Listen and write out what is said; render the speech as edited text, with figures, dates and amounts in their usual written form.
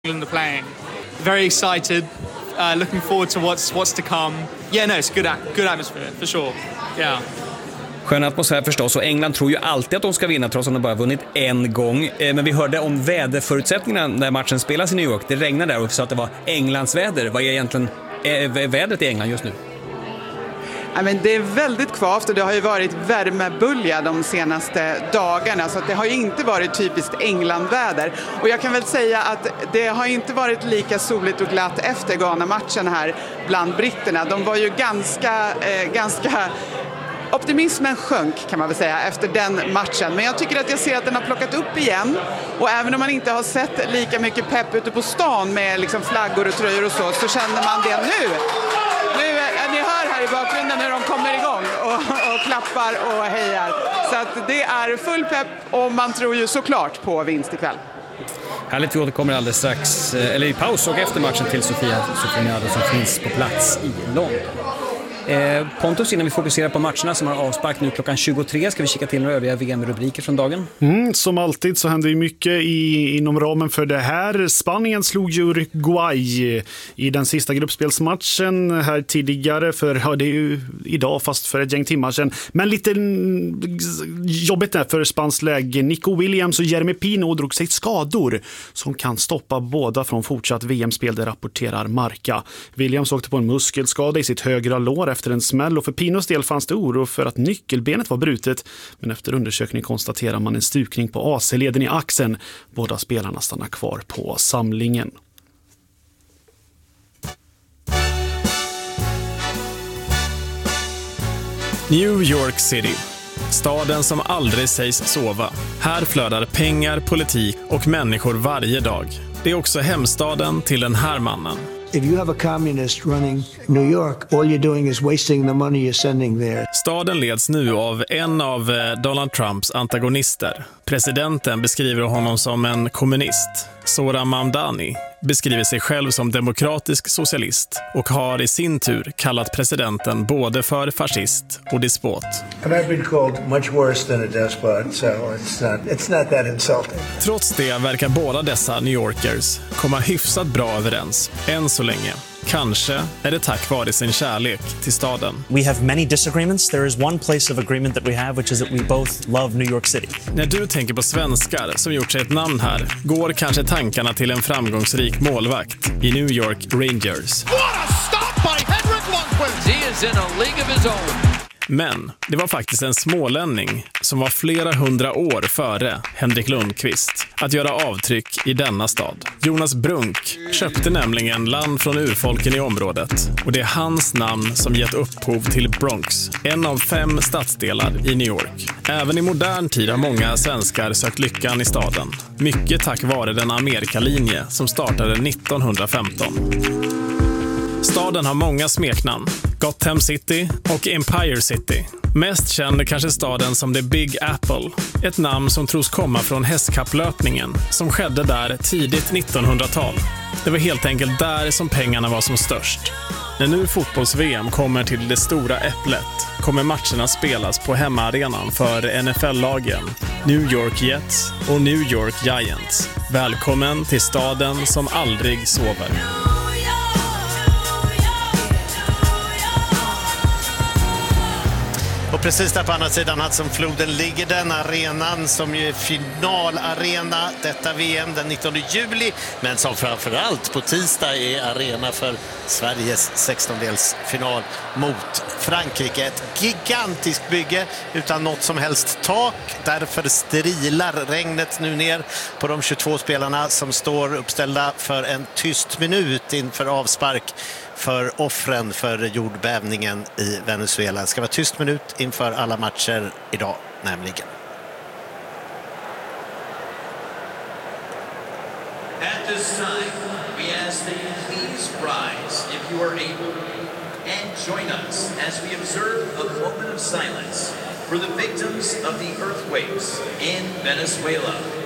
England are playing. Very excited, looking forward to what's to come. Yeah, no, it's good atmosphere for sure. Yeah. Skön atmosfär förstås, och England tror ju alltid att de ska vinna trots att de bara vunnit en gång. Men vi hörde om väderförutsättningarna när matchen spelas i New York. Det regnade där och vi sa att det var Englands väder. Vad är egentligen vädret i England just nu? Ja, men det är väldigt kvavt och det har ju varit värmebölja de senaste dagarna, så att det har ju inte varit typiskt Englandväder. Och jag kan väl säga att det har inte varit lika soligt och glatt efter Ghana-matchen här bland britterna. De var ju ganska optimismen sjönk, kan man väl säga, efter den matchen. Men jag tycker att jag ser att den har plockat upp igen. Och även om man inte har sett lika mycket pepp ute på stan med liksom flaggor och tröjor och så känner man det nu. Ni hör här i bakgrunden hur de kommer igång och klappar och hejar. Så att det är full pepp och man tror ju såklart på vinst ikväll. Härligt, vi återkommer alldeles strax, eller i paus och efter matchen till Sofia Sofiniado som finns på plats i London. Pontus, innan vi fokuserar på matcherna som har avspark nu klockan 23, ska vi kika till några övriga VM-rubriker från dagen. Som alltid så händer ju mycket inom ramen för det här. Spanien slog ju Uruguay i den sista gruppspelsmatchen här tidigare, för det är ju idag fast för ett gäng timmar sedan. Men lite jobbigt där för spanskt läge. Nico Williams och Jeremy Pino drog sig skador som kan stoppa båda från fortsatt VM-spel, det rapporterar Marca. Williams åkte på en muskelskada i sitt högra lår efter en smäll, och för Pinos del fanns det oro för att nyckelbenet var brutet, men efter undersökning konstaterar man en stukning på AC-leden i axeln. Båda spelarna stannar kvar på samlingen. New York City. Staden som aldrig sägs sova. Här flödar pengar, politik och människor varje dag. Det är också hemstaden till den här mannen. If you have a communist running New York, all you're doing is wasting the money you're sending there. Staden leds nu av en av Donald Trumps antagonister. Presidenten beskriver honom som en kommunist. Zohran Mamdani beskriver sig själv som demokratisk socialist och har i sin tur kallat presidenten både för fascist och despot. And I've been called much worse than a despot, so it's not that insulting. Trots det verkar båda dessa New Yorkers komma hyfsat bra överens, än så länge. Kanske är det tack vare sin kärlek till staden. We have many disagreements. There is one place of agreement that we have, which is that we both love New York City. När du tänker på svenskar som gjort sig ett namn här, går kanske tankarna till en framgångsrik målvakt i New York Rangers. What a stop by Henrik Lundqvist! He is in a league of his own. Men det var faktiskt en smålänning som var flera hundra år före Henrik Lundqvist att göra avtryck i denna stad. Jonas Brunk köpte nämligen land från urfolken i området, och det är hans namn som gett upphov till Bronx, en av 5 stadsdelar i New York. Även i modern tid har många svenskar sökt lyckan i staden, mycket tack vare den Amerikalinje som startade 1915. Staden har många smeknamn. Gotham City och Empire City. Mest känd kanske staden som The Big Apple. Ett namn som tros komma från hästkapplöpningen som skedde där tidigt 1900-tal. Det var helt enkelt där som pengarna var som störst. När nu fotbolls-VM kommer till det stora äpplet kommer matcherna spelas på hemmaarenan för NFL-lagen New York Jets och New York Giants. Välkommen till staden som aldrig sover. Och precis där på andra sidan Hudsonfloden ligger den arenan som ju är finalarena detta VM den 19 juli. Men som framförallt på tisdag är arena för Sveriges 16-delsfinal mot Frankrike. Ett gigantiskt bygge utan något som helst tak. Därför strilar regnet nu ner på de 22 spelarna som står uppställda för en tyst minut inför avspark för offren för jordbävningen i Venezuela. Det ska vara tyst minut inför alla matcher idag nämligen. At this time, we ask that you please rise if you are able and join us as we observe a moment of silence for the victims of the earthquakes in Venezuela.